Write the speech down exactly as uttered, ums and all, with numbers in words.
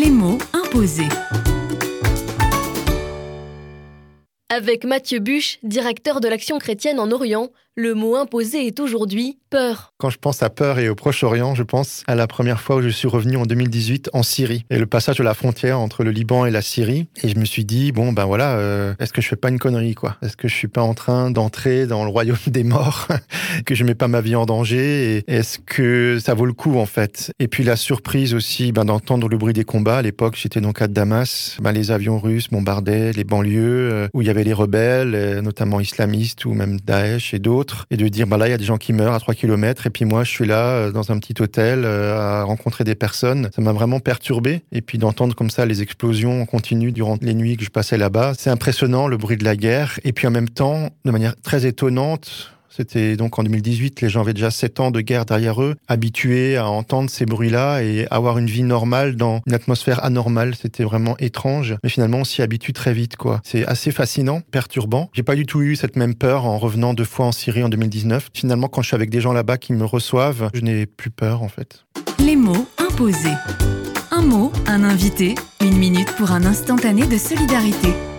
Les mots imposés. Avec Mathieu Buche, directeur de l'Action chrétienne en Orient, le mot imposé est aujourd'hui peur. Quand je pense à peur et au Proche-Orient, je pense à la première fois où je suis revenu en deux mille dix-huit en Syrie et le passage de la frontière entre le Liban et la Syrie. Et je me suis dit, bon ben voilà, euh, est-ce que je fais pas une connerie quoi ? Est-ce que je suis pas en train d'entrer dans le royaume des morts, que je mets pas ma vie en danger et est-ce que ça vaut le coup en fait ? Et puis la surprise aussi ben, d'entendre le bruit des combats. À l'époque, j'étais donc à Damas, ben, les avions russes bombardaient les banlieues euh, où il y avait les rebelles, euh, notamment islamistes ou même Daesh et d'autres. Et de dire, bah là, il y a des gens qui meurent à trois kilomètres, et puis moi, je suis là, dans un petit hôtel, à rencontrer des personnes. Ça m'a vraiment perturbé. Et puis d'entendre comme ça les explosions en continu durant les nuits que je passais là-bas. C'est impressionnant, le bruit de la guerre. Et puis en même temps, de manière très étonnante, c'était donc en deux mille dix-huit, les gens avaient déjà sept ans de guerre derrière eux, habitués à entendre ces bruits-là et avoir une vie normale dans une atmosphère anormale. C'était vraiment étrange, mais finalement on s'y habitue très vite, quoi. C'est assez fascinant, perturbant. J'ai pas du tout eu cette même peur en revenant deux fois en Syrie en deux mille dix-neuf. Finalement, quand je suis avec des gens là-bas qui me reçoivent, je n'ai plus peur en fait. Les mots imposés. Un mot, un invité, une minute pour un instantané de solidarité.